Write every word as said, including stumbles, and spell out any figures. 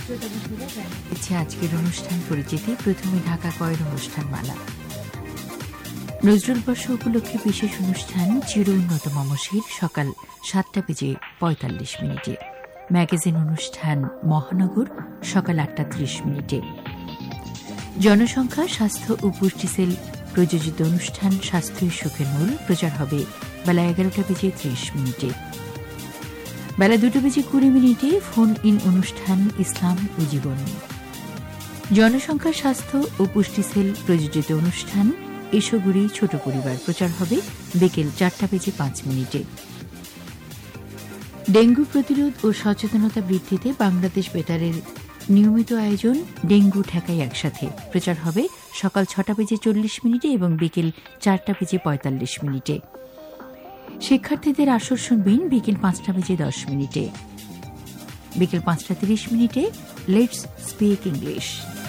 আজকের অনুষ্ঠান পরিচিতি। প্রথমে ঢাকা কয়ের অনুষ্ঠান মালা। নজরুল বর্ষ উপলক্ষে বিশেষ অনুষ্ঠান চির উন্নত মমশির সকাল সাতটা বেজে পঁয়তাল্লিশ মিনিটে। ম্যাগাজিন অনুষ্ঠান মহানগর সকাল আটটা ত্রিশ মিনিটে। জনসংখ্যা স্বাস্থ্য ও পুষ্টি সেল প্রযোজিত অনুষ্ঠান স্বাস্থ্যই সুখের মূল প্রচার হবে বেলা এগারোটা বেজে ত্রিশ মিনিটে। বেলা দুটো বেজে কুড়ি মিনিটে ফোন ইন অনুষ্ঠান ইসলাম ও জীবন। জনসংখ্যা স্বাস্থ্য ও পুষ্টি সেল প্রযোজিত অনুষ্ঠান এসোগুড়ি ছোট পরিবার প্রচার হবে বিকেল চারটা বেজে পাঁচ মিনিটে। ডেঙ্গু প্রতিরোধ ও সচেতনতা বৃদ্ধিতে বাংলাদেশ বেতারের নিয়মিত আয়োজন ডেঙ্গু ঠেকাই একসাথে প্রচার হবে সকাল ছটা বেজে চল্লিশ মিনিটে এবং বিকেল চারটা বেজে পঁয়তাল্লিশ মিনিটে। শিক্ষার্থীদের আসর শুনবেন বিকেল পাঁচটা বেজে দশ মিনিটে। বিকেল পাঁচটা তিরিশ মিনিটে লেটস স্পিক ইংলিশ।